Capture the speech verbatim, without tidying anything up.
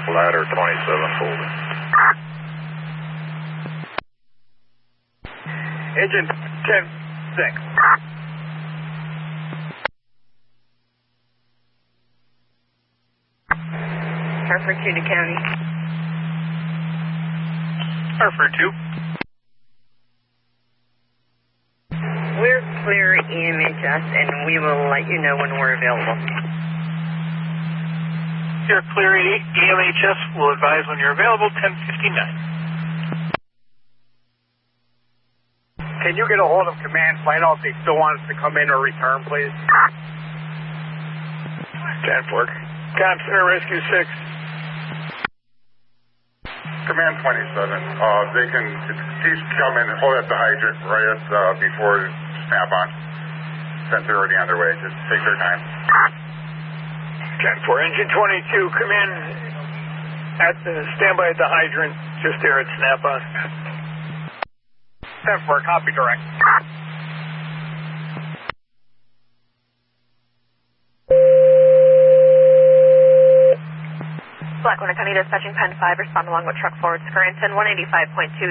Ladder twenty-seven holding. Engine ten six. Hartford two to County. Hartford two. We're clear E M H S and we will let you know when we're available. You're clear E M H S. We'll advise when you're available, ten fifty-nine. Can you get a hold of command flight off if he still wants to come in or return, please? ten four. Consider Rescue six. Command twenty-seven, uh, they can, please come in and hold at the hydrant right at, uh, before snap on. Since they're already on their way, just take their time. ten four, engine twenty-two, come in at the, standby at the hydrant, just there at snap on. ten four, copy direct. Lackawanna County Dispatching Pen five, respond along with truck forward Scranton, one eighty-five point two.